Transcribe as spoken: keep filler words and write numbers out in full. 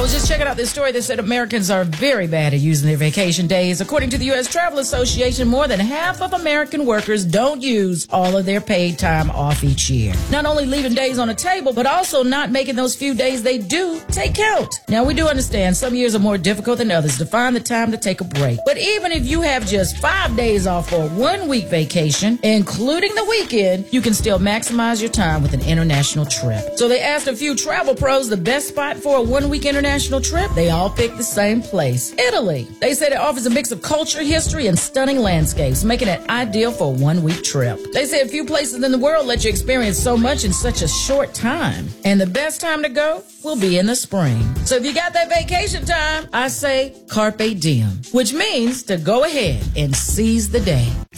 was just checking out this story that said Americans are very bad at using their vacation days. According to the U S Travel Association, more than half of American workers don't use all of their paid time off each year. Not only leaving days on the table, but also not making those few days they do take count. Now, we do understand some years are more difficult than others to find the time to take a break. But even if you have just five days off for a one-week vacation, including the weekend, you can still maximize your time with an international trip. So they asked a few travel pros the best spot for a one-week international trip. They all picked the same place, Italy. They said it offers a mix of culture, history, and stunning landscapes, making it ideal for a one-week trip. They said few places in the world let you experience so much in such a short time. And the best time to go will be in the spring. So if you got that vacation time, I say carpe diem, which means to go ahead and seize the day.